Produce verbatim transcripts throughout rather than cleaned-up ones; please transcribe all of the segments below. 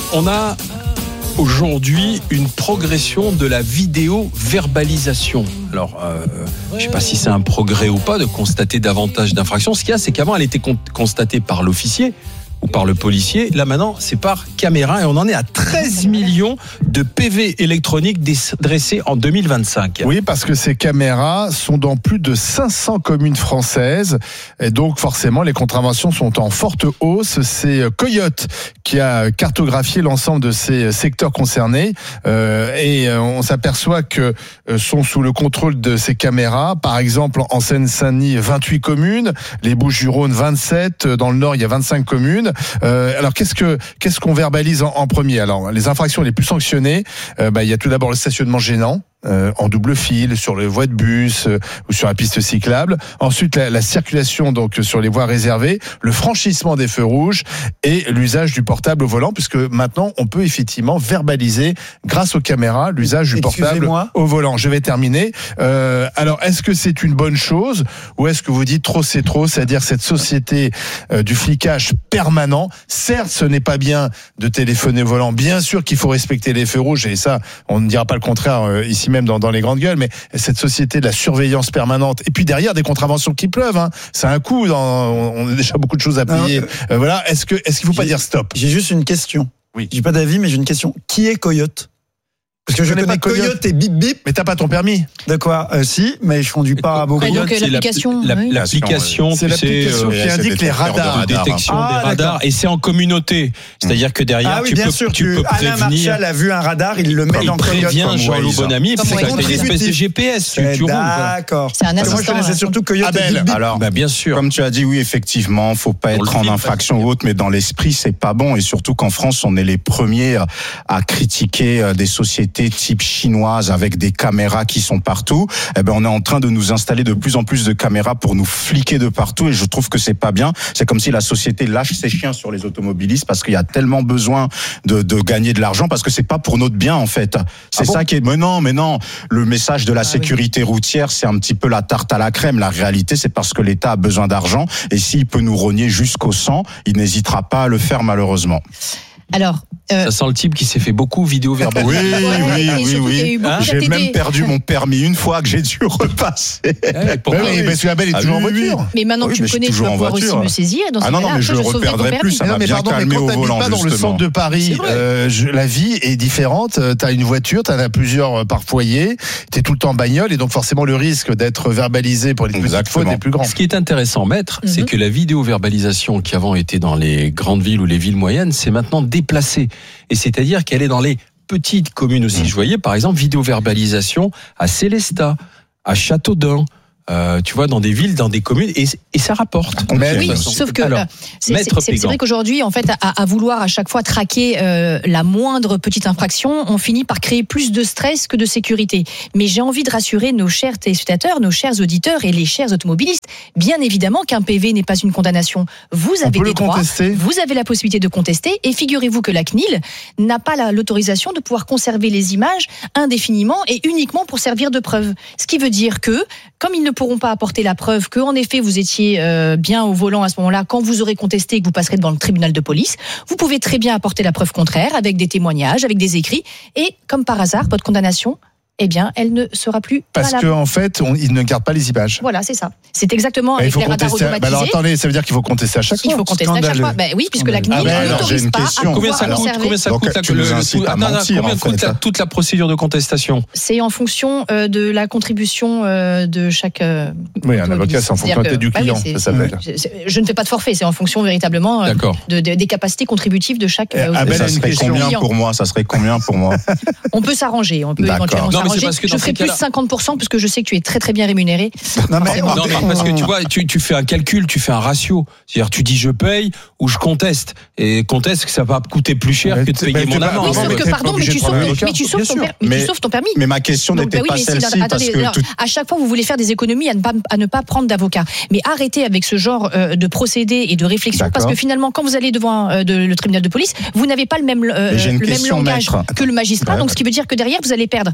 On a aujourd'hui une progression de la vidéo-verbalisation. Alors, euh, je ne sais pas si c'est un progrès ou pas de constater davantage d'infractions. Ce qu'il y a, c'est qu'avant, elle était con- constatée par l'officier ou par le policier. Là, maintenant, c'est par caméra et on en est à treize millions de P V électroniques dressés en deux mille vingt-cinq. Oui, parce que ces caméras sont dans plus de cinq cents communes françaises et donc forcément les contraventions sont en forte hausse. C'est Coyote qui a cartographié l'ensemble de ces secteurs concernés euh, et on s'aperçoit que sont sous le contrôle de ces caméras, par exemple en Seine-Saint-Denis, vingt-huit communes, les Bouches-du-Rhône, vingt-sept, dans le Nord il y a vingt-cinq communes. Euh, alors qu'est-ce que qu'est-ce qu'on verbalise en, en premier? Alors les infractions les plus sanctionnées, euh, bah, il y a tout d'abord le stationnement gênant. Euh, en double fil, sur les voies de bus euh, ou sur la piste cyclable. Ensuite, la, la circulation donc sur les voies réservées, le franchissement des feux rouges et l'usage du portable au volant, puisque maintenant, on peut effectivement verbaliser, grâce aux caméras, l'usage du portable au volant. Je vais terminer. Euh, alors, est-ce que c'est une bonne chose ou est-ce que vous dites trop c'est trop, c'est-à-dire cette société euh, du flicage permanent? Certes, ce n'est pas bien de téléphoner au volant. Bien sûr qu'il faut respecter les feux rouges et ça, on ne dira pas le contraire euh, ici même dans, dans les grandes gueules, mais cette société de la surveillance permanente, et puis derrière des contraventions qui pleuvent, hein. C'est un coup, dans, on a déjà beaucoup de choses à payer. Non, euh, voilà, est-ce que est-ce qu'il ne faut pas dire stop? J'ai juste une question. Oui. J'ai pas d'avis, mais j'ai une question. Qui est Coyote? Parce que je, je connais, connais Coyote. Coyote et Bip Bip. Mais t'as pas ton permis? De quoi? euh, Si, mais je conduis pas à beaucoup. Coyote, donc, c'est l'application, la, oui. l'application, c'est l'application sais, qui indique les radars. De détection ah, des radars. d'accord. Et c'est en communauté. C'est-à-dire que derrière, ah, oui, tu, bien peux, sûr, tu peux prévenir. Alain Martial a vu un radar, il le met il dans Coyote. Il prévient Jean-Loup Bonamy, Comme c'est une espèce de G P S. Tu, tu roules. D'accord. C'est un assistant. Moi, je connaissais surtout Coyote et Bip Bip. Alors, bah, bien sûr. Comme tu as dit, oui, effectivement, faut pas être en infraction ou autre, mais dans l'esprit, c'est pas bon. Et surtout qu'en France, on est les premiers à critiquer des sociétés type chinoises avec des caméras qui sont partout. Eh ben, on est en train de nous installer de plus en plus de caméras pour nous fliquer de partout et je trouve que c'est pas bien. C'est comme si la société lâche ses chiens sur les automobilistes parce qu'il y a tellement besoin de, de gagner de l'argent parce que c'est pas pour notre bien, en fait. C'est ah bon ça qui est, mais non, mais non. Le message de la ah sécurité oui. routière, c'est un petit peu la tarte à la crème. La réalité, c'est parce que l'État a besoin d'argent et s'il peut nous rogner jusqu'au sang, il n'hésitera pas à le faire, malheureusement. Alors, euh... ça sent le type qui s'est fait beaucoup vidéo verbal. Oui, oui, oui, oui. Hein, j'ai même perdu mon permis une fois que j'ai dû repasser. Ouais, pourquoi oui, parce que Abel est ah, toujours oui, en voiture. Mais maintenant oui, que tu me connais, tu vas pouvoir aussi me saisir. Dans ah non, non, mais je ne le reperdrai plus. Ça m'a bien calmé au volant. Pas dans le centre de Paris. Euh, je, la vie est différente. T'as une voiture, t'en as plusieurs par foyer. T'es tout le temps en bagnole et donc forcément le risque d'être verbalisé pour les petites fautes est plus grand. Ce qui est intéressant, maître, mm-hmm. c'est que la vidéo-verbalisation qui avant était dans les grandes villes ou les villes moyennes, c'est maintenant déplacée. Et c'est-à-dire qu'elle est dans les petites communes aussi. Mmh. Je voyais par exemple vidéo-verbalisation à Célestat, à Châteaudun. Euh, tu vois, dans des villes, dans des communes, et, et ça rapporte. Mais oui, sauf que alors, c'est, c'est, c'est, c'est vrai qu'aujourd'hui, en fait, à, à vouloir à chaque fois traquer euh, la moindre petite infraction, on finit par créer plus de stress que de sécurité. Mais j'ai envie de rassurer nos chers téléspectateurs, nos chers auditeurs et les chers automobilistes. Bien évidemment qu'un P V n'est pas une condamnation. Vous avez des droits, contester. Vous avez la possibilité de contester, et figurez-vous que la C N I L n'a pas la, l'autorisation de pouvoir conserver les images indéfiniment et uniquement pour servir de preuve. Ce qui veut dire que, comme ils ne pourront pas apporter la preuve que, en effet, vous étiez euh, bien au volant à ce moment-là, quand vous aurez contesté et que vous passerez devant le tribunal de police, vous pouvez très bien apporter la preuve contraire avec des témoignages, avec des écrits, et comme par hasard, votre condamnation, eh bien, elle ne sera plus parce valable. qu'en fait, on, ils ne gardent pas les images. Voilà, c'est ça. C'est exactement avec les radars automatisés. Bah alors attendez, ça veut dire qu'il faut contester à chaque fois. Il faut contester Scandaleux. à chaque fois. Ben oui, puisque la C N I L ah ben n'autorise pas à combien ça coûte, combien ça coûte, tu nous incites à mentir, combien coûte la, toute la procédure de contestation? C'est en fonction euh, de la contribution euh, de chaque. Euh, oui, un avocat, c'est en fonction que, du client. Bah oui, ça s'appelle. Je ne fais pas de forfait, c'est en fonction véritablement euh, de, de, des capacités contributives de chaque. Euh, ah ben, ça serait combien pour moi? Ça serait combien pour moi? On peut s'arranger, on peut éventuellement s'arranger. Je ferai plus cinquante pour cent parce que je sais que tu es très très bien rémunéré. Non mais, non, mais parce que tu vois, tu, tu fais un calcul, tu fais un ratio. C'est-à-dire tu dis je paye ou je conteste. Et conteste que ça va coûter plus cher que de payer mon amende. Oui, sauf que pardon, mais tu sauves, mais tu sauves ton, per, mais mais, tu sauves ton permis. Mais ma question Donc, n'était bah oui, pas celle-ci. Parce attendez, que alors, tout... à chaque fois vous voulez faire des économies à ne pas, à ne pas prendre d'avocat. Mais arrêtez avec ce genre euh, de procédé et de réflexion. D'accord. Parce que finalement, quand vous allez devant euh, de, le tribunal de police, vous n'avez pas le même, euh, le même langage maître. que le magistrat. Ouais, donc ce qui veut dire que derrière, vous allez perdre. Vous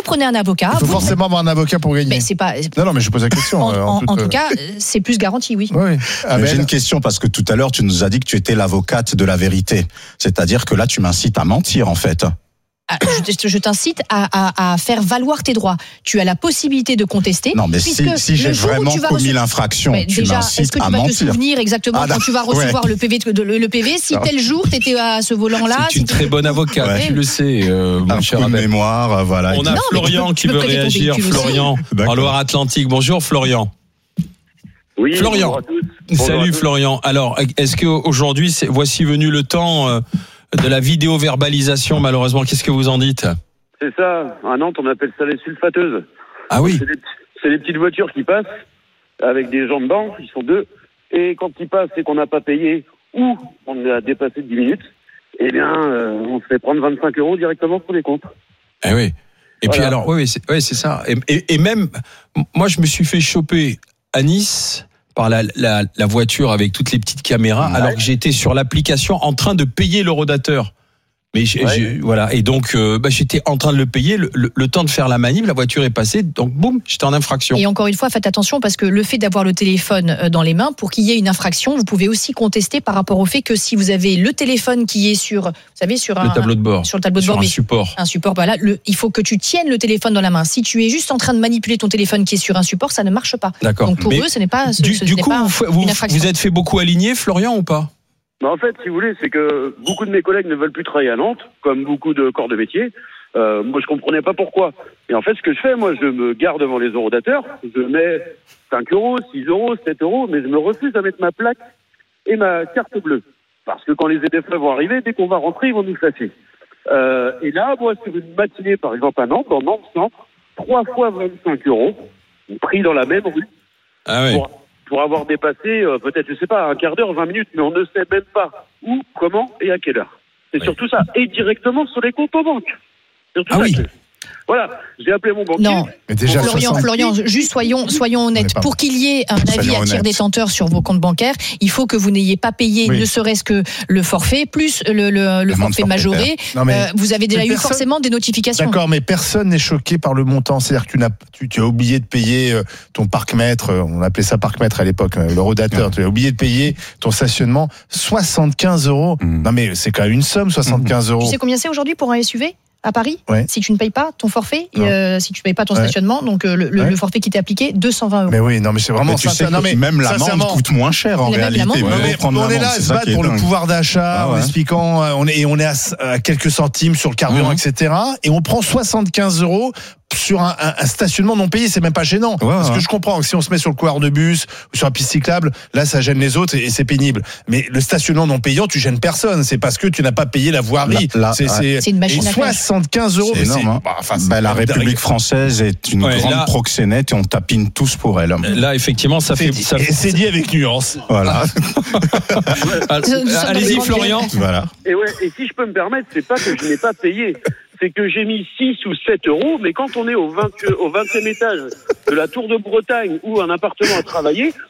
prenez un avocat. Il faut vous... forcément avoir un avocat pour gagner. Mais c'est pas. Non, non, mais je pose la question. En, euh, en, en, toute... en tout cas, c'est plus garanti, oui. Oui. Ah, J'ai une question parce que tout à l'heure tu nous as dit que tu étais l'avocate de la vérité. C'est-à-dire que là tu m'incites à mentir en fait. Je, je t'incite à, à, à faire valoir tes droits. Tu as la possibilité de contester. Non, mais si, si j'ai vraiment commis recevoir... l'infraction, mais tu déjà, est-ce que tu vas mentir. te souvenir exactement ah, quand tu vas recevoir ouais. le P V, le, le P V si non. tel jour tu étais à ce volant-là? C'est une si très bonne avocate, ouais. tu le sais, euh, mon un cher coup de mémoire, voilà. On a non, Florian qui veut réagir. Florian, en Loire-Atlantique. Bonjour, Florian. Oui, Florian. Bonjour à tous. Bonjour Salut à tous. Florian. Alors, est-ce qu'aujourd'hui, c'est, voici venu le temps euh, de la vidéo-verbalisation, malheureusement, qu'est-ce que vous en dites? C'est ça, à Nantes on appelle ça les sulfateuses. Ah oui. C'est les, c'est les petites voitures qui passent avec des gens dedans, ils sont deux, et quand ils passent et qu'on n'a pas payé ou on a dépassé de dix minutes, eh bien euh, on se fait prendre vingt-cinq euros directement pour les comptes. Eh oui. Et voilà. Puis alors, oui, c'est, oui, c'est ça. Et, et, et même, moi je me suis fait choper à Nice par la, la, la voiture avec toutes les petites caméras, ouais. alors que j'étais sur l'application en train de payer le rodateur. Mais j'ai, ouais. j'ai, voilà, et donc euh, bah, j'étais en train de le payer, le, le, le temps de faire la manip, la voiture est passée, donc boum, j'étais en infraction. Et encore une fois, faites attention parce que le fait d'avoir le téléphone dans les mains, pour qu'il y ait une infraction, vous pouvez aussi contester par rapport au fait que si vous avez le téléphone qui est sur, vous savez, sur le un tableau de bord, sur le tableau de sur bord, un mais support, un support, voilà, le, il faut que tu tiennes le téléphone dans la main. Si tu es juste en train de manipuler ton téléphone qui est sur un support, ça ne marche pas. D'accord. Donc pour mais eux, ce n'est pas, ce, du, ce du n'est coup, pas vous, une infraction. Vous êtes fait beaucoup aligner, Florian, ou pas? Bah en fait, si vous voulez, c'est que beaucoup de mes collègues ne veulent plus travailler à Nantes, comme beaucoup de corps de métier. Euh, moi, je comprenais pas pourquoi. Et en fait, ce que je fais, moi, je me gare devant les eurodateurs, je mets cinq euros, six euros, sept euros, mais je me refuse à mettre ma plaque et ma carte bleue. Parce que quand les Z F E vont arriver, dès qu'on va rentrer, ils vont nous chasser. Euh, et là, moi, sur une matinée, par exemple, à Nantes, dans Nantes Centre, trois fois vingt-cinq euros, pris dans la même rue. Ah oui. Pour, pour avoir dépassé, euh, peut-être, je sais pas, un quart d'heure, vingt minutes, mais on ne sait même pas où, comment et à quelle heure. C'est oui. surtout ça. Et directement sur les comptes en banque. Surtout ah ça oui. Que... Voilà, j'ai appelé mon banquier. Non, mais déjà Florian, Florian, juste soyons, soyons honnêtes. Pour qu'il y ait un avis à tiers détenteur sur vos comptes bancaires, il faut que vous n'ayez pas payé oui. ne serait-ce que le forfait, plus le, le, le forfait majoré. Non, euh, vous avez déjà eu personne... forcément des notifications. D'accord, mais personne n'est choqué par le montant. C'est-à-dire que tu, n'as, tu, tu as oublié de payer ton parc-mètre, on appelait ça parc-mètre à l'époque, le rodateur. Ouais. Tu as oublié de payer ton stationnement, soixante-quinze euros. Mmh. Non mais c'est quand même une somme, soixante-quinze mmh. euros. Tu sais combien c'est aujourd'hui pour un S U V ? À Paris, ouais. si tu ne payes pas ton forfait, euh, si tu ne payes pas ton ouais. stationnement, donc euh, le, ouais. le forfait qui t'est appliqué, deux cent vingt euros. Mais oui, non, mais c'est vraiment ça. Tu sais non, mais même l'amende coûte moins cher en réalité. Ouais, mais on est là à se battre pour le pouvoir d'achat, ah ouais. en expliquant, on est, et on est à, à quelques centimes sur le carburant, mmh. et cetera. Et on prend soixante-quinze euros sur un, un, un stationnement non payé, c'est même pas gênant. Ouais, parce ouais. que je comprends que si on se met sur le couloir de bus ou sur la piste cyclable, là ça gêne les autres et, et c'est pénible. Mais le stationnement non payant, tu gênes personne. C'est parce que tu n'as pas payé la voirie. Là, là, c'est, c'est, c'est une machine à soixante-quinze euros. C'est énorme. Hein. Bah, enfin, c'est bah, la République française est une ouais, grande là, proxénète et on tapine tous pour elle. Là, effectivement, ça c'est fait. Dit, ça et fait... c'est dit avec nuance. Voilà. Allez-y, Florian. Voilà. Et ouais. Et si je peux me permettre, c'est pas que je n'ai pas payé. C'est que j'ai mis six ou sept euros, mais quand on est au, vingt, au vingtième étage de la Tour de Bretagne ou un appartement à travailler,